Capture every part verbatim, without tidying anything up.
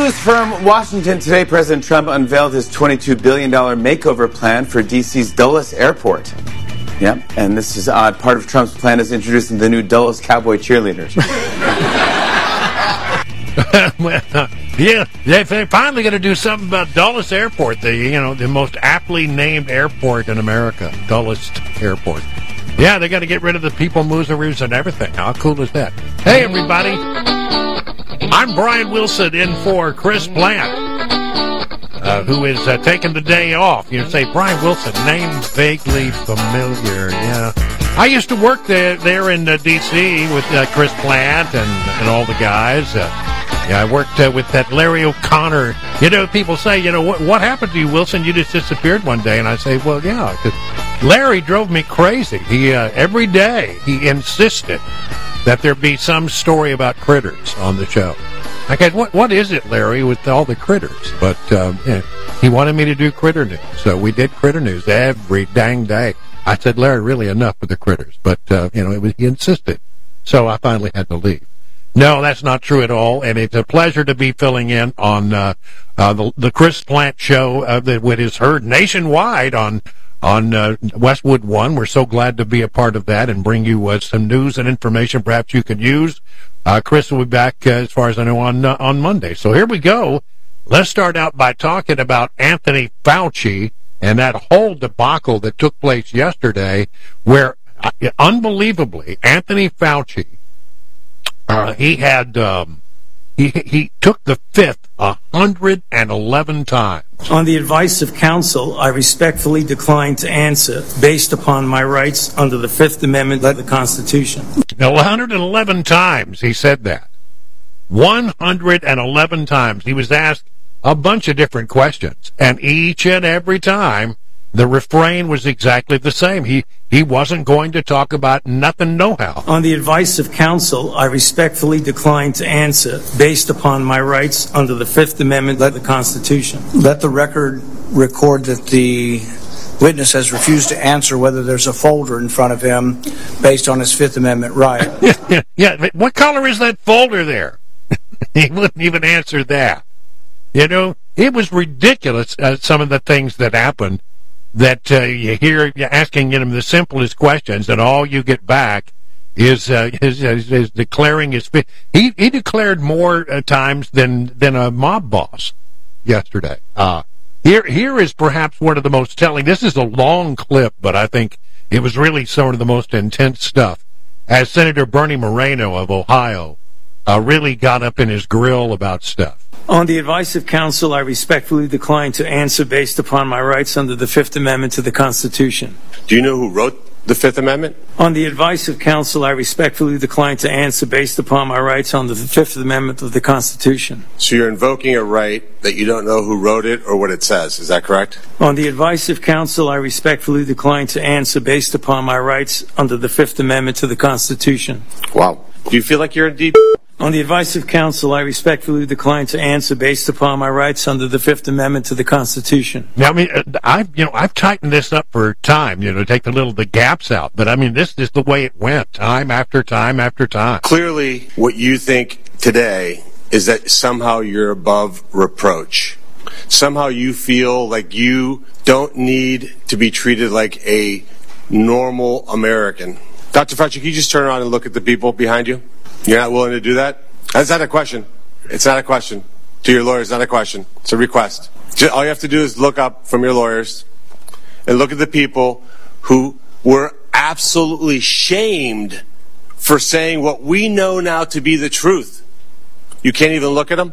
news from Washington today. President Trump unveiled his twenty-two billion dollars makeover plan for D C's Dulles Airport. Yep, and this is odd. Part of Trump's plan is introducing the new Dulles Cowboy cheerleaders. Well, uh, yeah, they're finally going to do something about Dulles Airport, the you know the most aptly named airport in America, Dulles Airport. Yeah, they got to get rid of the people moosers and everything. How cool is that? Hey, everybody. I'm Brian Wilson in for Chris Plant, uh, who is uh, taking the day off. You say, Brian Wilson, name vaguely familiar. Yeah. I used to work there, there in uh, D C with uh, Chris Plant and, and all the guys. Uh, yeah, I worked uh, with that Larry O'Connor. You know, people say, you know, what, what happened to you, Wilson? You just disappeared one day. And I say, well, yeah, because Larry drove me crazy. He uh, every day he insisted that there be some story about critters on the show. I said, what, what is it, Larry, with all the critters? But um, yeah, he wanted me to do critter news. So we did critter news every dang day. I said, Larry, really enough with the critters. But, uh, you know, it was, he insisted. So I finally had to leave. No, that's not true at all. And it's a pleasure to be filling in on uh, uh, the, the Chris Plant show uh, that is heard nationwide on on uh, Westwood One. We're so glad to be a part of that and bring you uh, some news and information perhaps you can use. Uh, Chris will be back, uh, as far as I know, on uh, on Monday. So here we go. Let's start out by talking about Anthony Fauci and that whole debacle that took place yesterday where, uh, unbelievably, Anthony Fauci, uh, he had, um, he, he took the fifth one hundred eleven times. On the advice of counsel, I respectfully decline to answer based upon my rights under the Fifth Amendment of the Constitution. Now, one hundred eleven times he said that. one hundred eleven times. He was asked a bunch of different questions, and each and every time the refrain was exactly the same. He he wasn't going to talk about nothing no-how. On the advice of counsel, I respectfully decline to answer based upon my rights under the Fifth Amendment of the Constitution. Let the record record that the witness has refused to answer whether there's a folder in front of him based on his Fifth Amendment right. yeah, yeah, what color is that folder there? He wouldn't even answer that. You know, it was ridiculous, uh, some of the things that happened, that uh, you hear you asking him the simplest questions, and all you get back is uh, is, is, is declaring his... He, he declared more uh, times than, than a mob boss yesterday. Uh, here Here is perhaps one of the most telling... This is a long clip, but I think it was really some of the most intense stuff. As Senator Bernie Moreno of Ohio uh, really got up in his grill about stuff. On the advice of counsel, I respectfully decline to answer based upon my rights under the Fifth Amendment to the Constitution. Do you know who wrote the Fifth Amendment? On the advice of counsel, I respectfully decline to answer based upon my rights under the Fifth Amendment of the Constitution. So you're invoking a right that you don't know who wrote it or what it says. Is that correct? On the advice of counsel, I respectfully decline to answer based upon my rights under the Fifth Amendment to the Constitution. Wow. Do you feel like you're in deep... On the advice of counsel, I respectfully decline to answer based upon my rights under the Fifth Amendment to the Constitution. Now, I mean, I've you know I've tightened this up for time, you know, to take the little the gaps out. But I mean, this is the way it went, time after time after time. Clearly, what you think today is that somehow you're above reproach. Somehow you feel like you don't need to be treated like a normal American. Doctor Fauci, can you just turn around and look at the people behind you? You're not willing to do that? That's not a question. It's not a question. To your lawyers, not a question. It's a request. All you have to do is look up from your lawyers and look at the people who were absolutely shamed for saying what we know now to be the truth. You can't even look at them?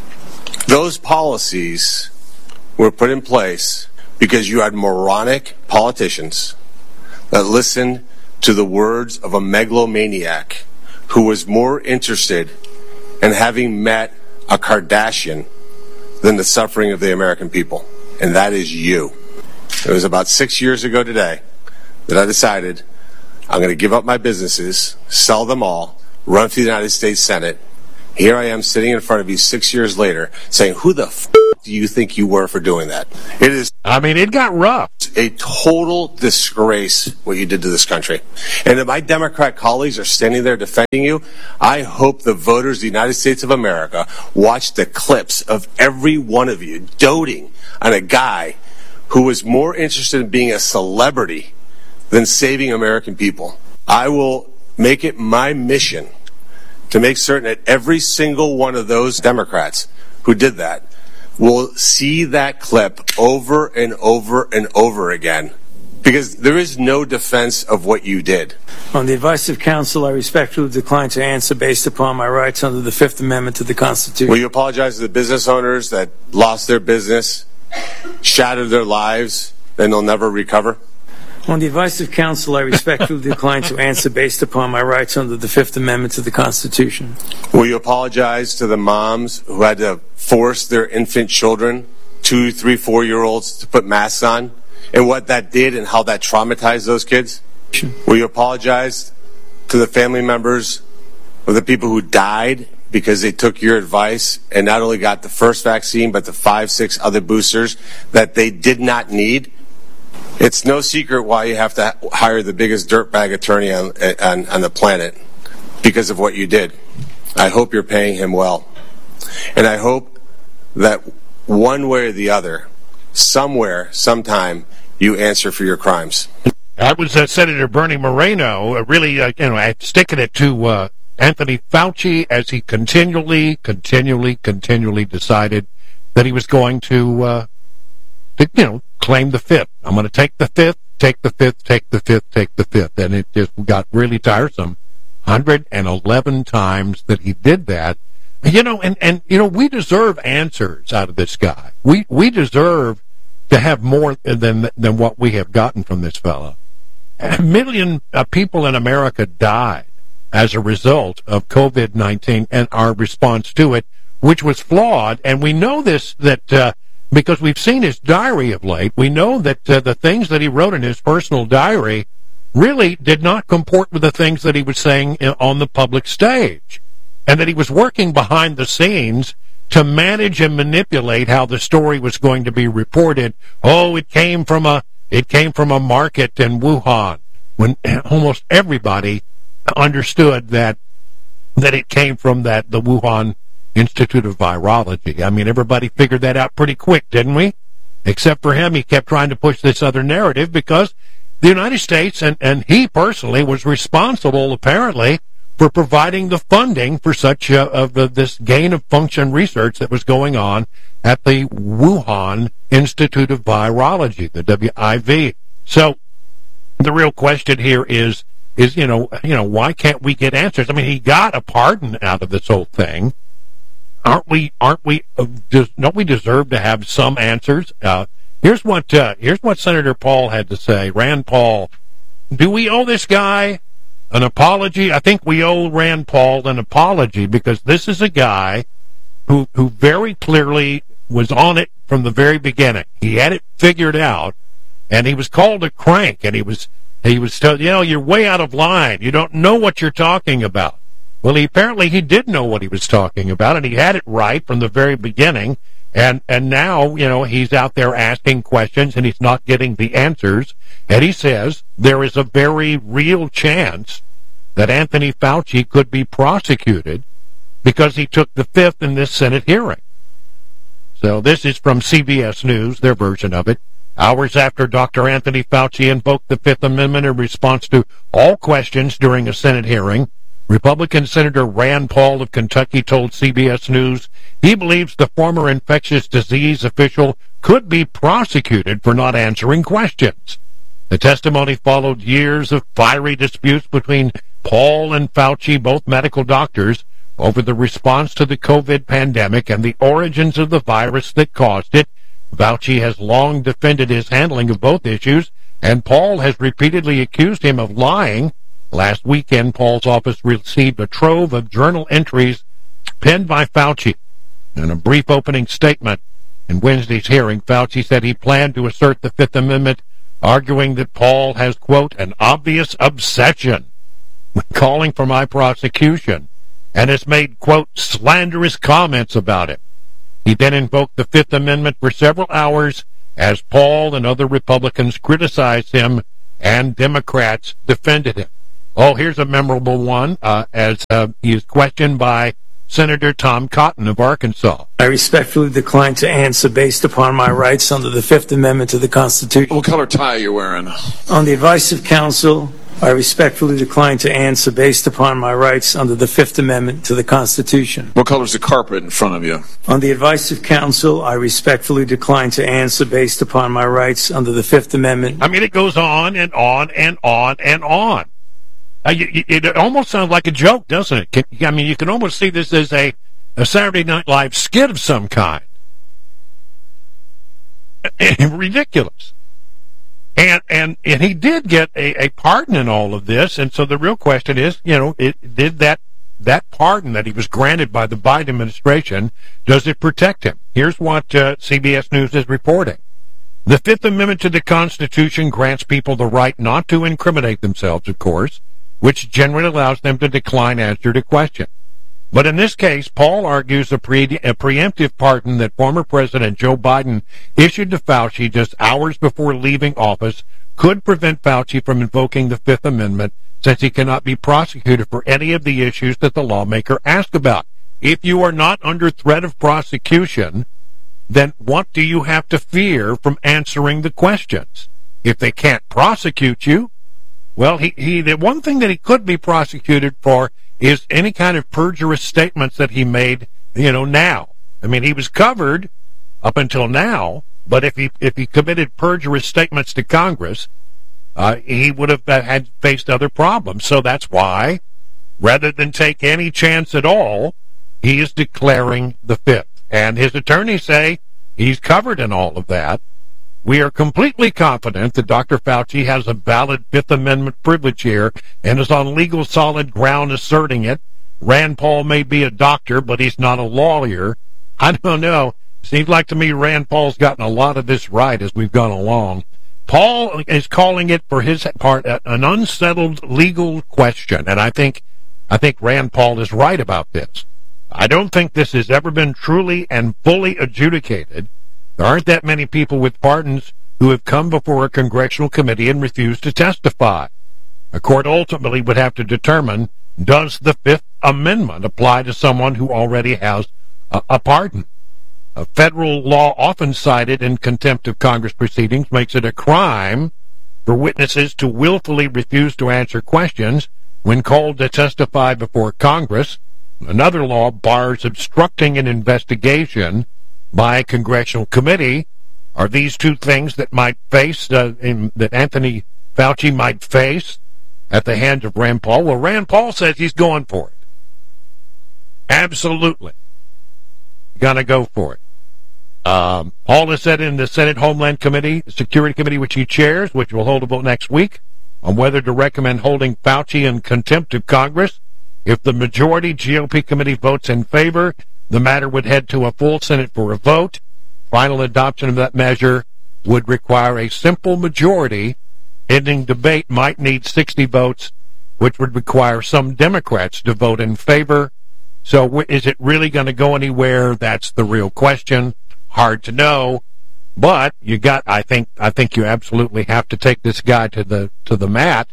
Those policies were put in place because you had moronic politicians that listened to the words of a megalomaniac who was more interested in having met a Kardashian than the suffering of the American people. And that is you. It was about six years ago today that I decided I'm going to give up my businesses, sell them all, run for the United States Senate. Here I am sitting in front of you six years later saying, who the f*** do you think you were for doing that? It is. I mean, it got rough. is a total disgrace what you did to this country. And if my Democrat colleagues are standing there defending you, I hope the voters of the United States of America watch the clips of every one of you doting on a guy who was more interested in being a celebrity than saving American people. I will make it my mission to make certain that every single one of those Democrats who did that will see that clip over and over and over again, because there is no defense of what you did. On the advice of counsel, I respectfully decline to answer based upon my rights under the Fifth Amendment to the Constitution. Will you apologize to the business owners that lost their business, shattered their lives, and they'll never recover? On the advice of counsel, I respectfully decline to answer based upon my rights under the Fifth Amendment to the Constitution. Will you apologize to the moms who had to force their infant children, two, three, four-year-olds, to put masks on, and what that did and how that traumatized those kids? Will you apologize to the family members of the people who died because they took your advice and not only got the first vaccine, but the five, six other boosters that they did not need? It's no secret why you have to hire the biggest dirtbag attorney on, on, on the planet, because of what you did. I hope you're paying him well. And I hope that one way or the other, somewhere, sometime, you answer for your crimes. That was uh, Senator Bernie Moreno, uh, really, uh, you know, sticking it to uh, Anthony Fauci as he continually, continually, continually decided that he was going to, uh, to you know, claim the fifth. I'm going to take the fifth, take the fifth, take the fifth, take the fifth. And it just got really tiresome. one hundred eleven times that he did that. You know, and, and you know, we deserve answers out of this guy. We we deserve to have more than than what we have gotten from this fellow. A million uh, people in America died as a result of COVID nineteen and our response to it, which was flawed. And we know this, that uh, because we've seen his diary of late, we know that uh, the things that he wrote in his personal diary really did not comport with the things that he was saying on the public stage, and that he was working behind the scenes to manage and manipulate how the story was going to be reported. Oh, it came from a it came from a market in Wuhan, when almost everybody understood that that it came from that the Wuhan Institute of Virology. I mean, everybody figured that out pretty quick, didn't we? Except for him, he kept trying to push this other narrative because the United States, and, and he personally, was responsible, apparently, for providing the funding for such uh, of the, this gain-of-function research that was going on at the Wuhan Institute of Virology, the W I V. So the real question here is, is you know, you know, why can't we get answers? I mean, he got a pardon out of this whole thing. Aren't we? Aren't we? Uh, does, don't we deserve to have some answers? Uh, here's what uh, here's what Senator Paul had to say. Rand Paul. Do we owe this guy an apology? I think we owe Rand Paul an apology, because this is a guy who who very clearly was on it from the very beginning. He had it figured out, and he was called a crank, and he was he was told, you know, you're way out of line. You don't know what you're talking about. Well, he apparently he did know what he was talking about, and he had it right from the very beginning. And and now, you know, he's out there asking questions, and he's not getting the answers. And he says there is a very real chance that Anthony Fauci could be prosecuted because he took the fifth in this Senate hearing. So this is from C B S News, their version of it. Hours after Doctor Anthony Fauci invoked the Fifth Amendment in response to all questions during a Senate hearing, Republican Senator Rand Paul of Kentucky told C B S News he believes the former infectious disease official could be prosecuted for not answering questions. The testimony followed years of fiery disputes between Paul and Fauci, both medical doctors, over the response to the COVID pandemic and the origins of the virus that caused it. Fauci has long defended his handling of both issues, and Paul has repeatedly accused him of lying. Last weekend, Paul's office received a trove of journal entries penned by Fauci. In a brief opening statement in Wednesday's hearing, Fauci said he planned to assert the Fifth Amendment, arguing that Paul has, quote, an obvious obsession with calling for my prosecution, and has made, quote, slanderous comments about it. He then invoked the Fifth Amendment for several hours as Paul and other Republicans criticized him and Democrats defended him. Oh, here's a memorable one, uh, as uh, he is questioned by Senator Tom Cotton of Arkansas. I respectfully decline to answer based upon my rights under the Fifth Amendment to the Constitution. What color tie are you wearing? On the advice of counsel, I respectfully decline to answer based upon my rights under the Fifth Amendment to the Constitution. What color is the carpet in front of you? On the advice of counsel, I respectfully decline to answer based upon my rights under the Fifth Amendment. I mean, it goes on and on and on and on. Uh, you, you, it almost sounds like a joke, doesn't it? Can, I mean, you can almost see this as a, a Saturday Night Live skit of some kind. Ridiculous. And, and and he did get a, a pardon in all of this, and so the real question is, you know, it, did that that pardon that he was granted by the Biden administration, does it protect him? Here's what uh, C B S News is reporting. The Fifth Amendment to the Constitution grants people the right not to incriminate themselves, of course, which generally allows them to decline answer to question. But in this case, Paul argues a, pre- a preemptive pardon that former President Joe Biden issued to Fauci just hours before leaving office could prevent Fauci from invoking the Fifth Amendment, since he cannot be prosecuted for any of the issues that the lawmaker asked about. If you are not under threat of prosecution, then what do you have to fear from answering the questions? If they can't prosecute you, well, he, he the one thing that he could be prosecuted for is any kind of perjurous statements that he made, you know, now. I mean, he was covered up until now, but if he if he committed perjurous statements to Congress, uh, he would have had faced other problems. So that's why, rather than take any chance at all, he is declaring the Fifth. And his attorneys say he's covered in all of that. We are completely confident that Doctor Fauci has a valid Fifth Amendment privilege here and is on legal solid ground asserting it. Rand Paul may be a doctor, but he's not a lawyer. I don't know. Seems like to me Rand Paul's gotten a lot of this right as we've gone along. Paul is calling it, for his part, an unsettled legal question, and I think, I think Rand Paul is right about this. I don't think this has ever been truly and fully adjudicated. There aren't that many people with pardons who have come before a congressional committee and refused to testify. A court ultimately would have to determine, does the Fifth Amendment apply to someone who already has a, a pardon? A federal law often cited in contempt of Congress proceedings makes it a crime for witnesses to willfully refuse to answer questions when called to testify before Congress. Another law bars obstructing an investigation by a congressional committee. Are these two things that might face, uh, in, that Anthony Fauci might face at the hands of Rand Paul? Well, Rand Paul says he's going for it. Absolutely. Gonna go for it. Um, Paul has said in the Senate Homeland Committee, Security Committee, which he chairs, which will hold a vote next week, on whether to recommend holding Fauci in contempt of Congress. If the majority G O P committee votes in favor, the matter would head to a full Senate for a vote. Final adoption of that measure would require a simple majority. Ending debate might need sixty votes, which would require some Democrats to vote in favor. So is it really going to go anywhere? That's the real question. Hard to know. But you got, I think, I think you absolutely have to take this guy to the, to the mat.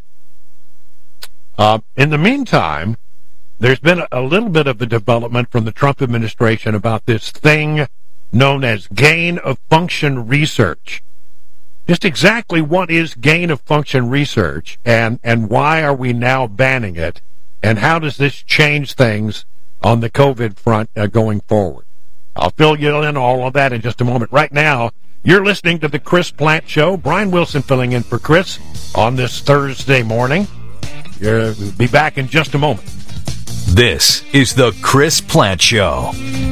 Uh, in the meantime, there's been a little bit of a development from the Trump administration about this thing known as gain-of-function research. Just exactly what is gain-of-function research, and, and why are we now banning it, and how does this change things on the COVID front uh, going forward? I'll fill you in all of that in just a moment. Right now, you're listening to the Chris Plante Show. Brian Wilson filling in for Chris on this Thursday morning. You'll be back in just a moment. This is the Chris Plante Show.